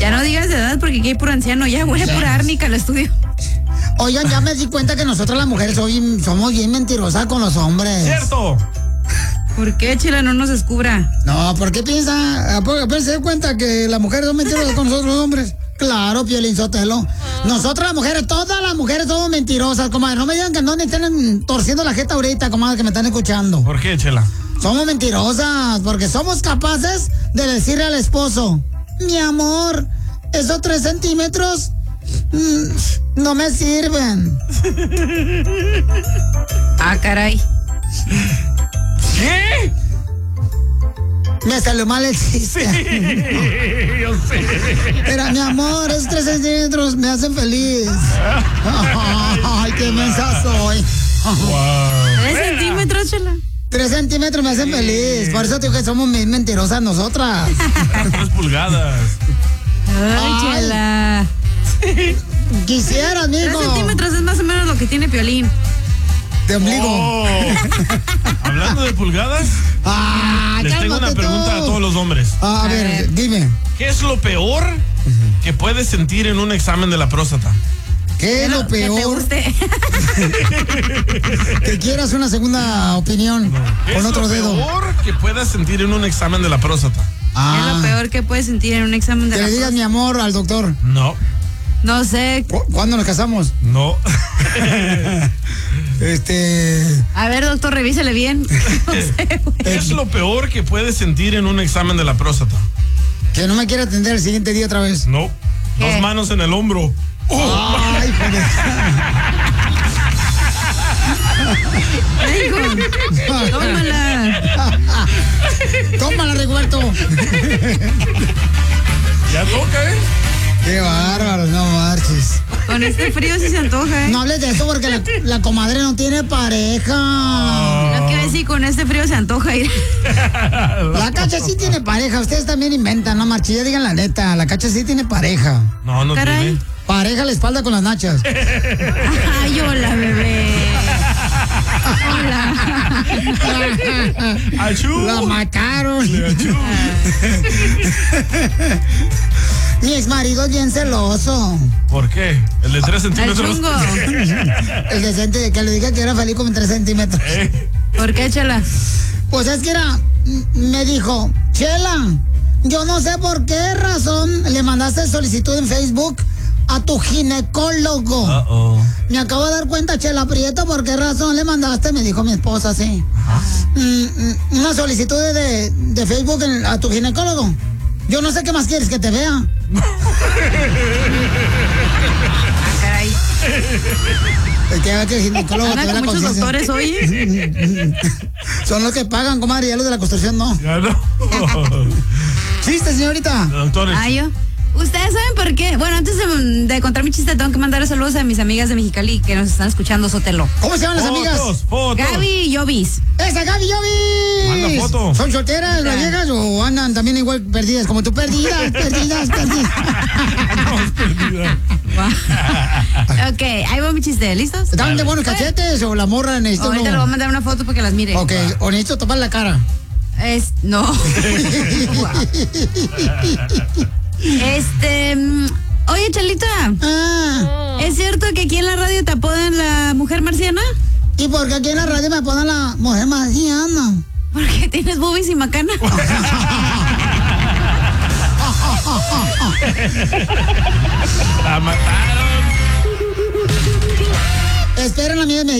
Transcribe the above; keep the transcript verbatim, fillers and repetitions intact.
Ya no digas de edad porque aquí hay puro anciano, ya huele sí. pura árnica al estudio. Oigan, ya me di cuenta que nosotros las mujeres hoy somos bien mentirosas con los hombres. ¡Cierto! ¿Por qué, Chela, no nos descubra? No, ¿por qué piensa? ¿Por qué se da cuenta que las mujeres son mentirosas con nosotros los hombres? Claro, Piolín Sotelo. Nosotras las mujeres, todas las mujeres somos mentirosas, comadre. No me digan que no me estén torciendo la jeta ahorita, comadre, que me están escuchando. ¿Por qué, Chela? Somos mentirosas, porque somos capaces de decirle al esposo, mi amor, esos tres centímetros mmm, no me sirven. Ah, caray. ¿Qué? Me salió mal el chiste. Sí, yo sé. Pero mi amor, esos tres centímetros me hacen feliz. Ay, qué mensa soy. Wow. ¿Tres centímetros, Chela? Tres centímetros me hacen sí. feliz. Por eso digo que somos mentirosas nosotras. Tres pulgadas. Ay, Ay. Chela. Sí. Quisieras, mijo. Tres centímetros es más o menos lo que tiene Piolín. De ombligo. Oh. Hablando de pulgadas, ah, les tengo una pregunta tú. a todos los hombres. Ah, a, a ver, ver, dime. ¿Qué es lo peor uh-huh. que puedes sentir en un examen de la próstata? ¿Qué es lo peor? Que te guste. Que quieras una segunda opinión no. con otro dedo. ¿Qué es lo peor que puedas sentir en un examen de la próstata? Ah. ¿Qué es lo peor que puedes sentir en un examen de que la le digas próstata? Mi amor al doctor. No. No sé. ¿Cuándo nos casamos? No. Este. A ver, doctor, revísele bien. No sé, ¿Qué es lo peor que puedes sentir en un examen de la próstata? Que no me quiera atender el siguiente día otra vez. No. ¿Qué? Dos manos en el hombro. Oh. Ay, joder. Hijo, tómala. Tómala, Rigoberto. Ya toca, ¿eh? Qué bárbaro, no marches. Con este frío sí se antoja, ¿eh? No hables de eso porque la, la comadre no tiene pareja. Oh. No quiero decir, con este frío se antoja ir. La Cacha sí tiene pareja, ustedes también inventan, no marches, ya digan la neta, la Cacha sí tiene pareja. No, no Caray. tiene. Pareja a la espalda con las nachas. Ay, hola, bebé. Hola. Achú. La mataron. Achú. Mi ex marido es bien celoso. ¿Por qué? El de tres centímetros. El decente de que le diga que era feliz con tres centímetros. ¿Eh? ¿Por qué, Chela? Pues es que era, me dijo, Chela, yo no sé por qué razón le mandaste solicitud en Facebook a tu ginecólogo. Uh-oh. Me acabo de dar cuenta, Chela Prieto, por qué razón le mandaste, me dijo mi esposa, así. Mm, una solicitud de, de Facebook en, a tu ginecólogo. Yo no sé qué más quieres que te vea. Ah, caray. El que haga que el ginecólogo te vea la muchos doctores hoy. Son los que pagan, comadre, ya los de la construcción no. Ya no. Chiste, señorita. Doctores. Ah, yo. ¿Ustedes saben por qué? Bueno, antes de, de contar mi chiste, tengo que mandar saludos a mis amigas de Mexicali que nos están escuchando, Sotelo. ¿Cómo se llaman las amigas? Fotos, fotos. Gaby y Jovis. ¡Esa Gaby Jovis! Manda foto. ¿Son solteras las viejas o andan también igual perdidas como tú? Perdidas, perdidas, perdidas. No, perdida. Ok, ahí va mi chiste, ¿listos? ¿Están de buenos cachetes o la morra necesita Ahorita uno? le voy a mandar una foto para que las mire. Ok, o necesito tapar la cara. Es, no. Este, mm, oye, Chalita, Ah, ¿es cierto que aquí en la radio te apodan la mujer marciana? ¿y por qué aquí en la radio me ponen la mujer marciana? Porque tienes boobies y macana. La mataron. Esperen, amigos, me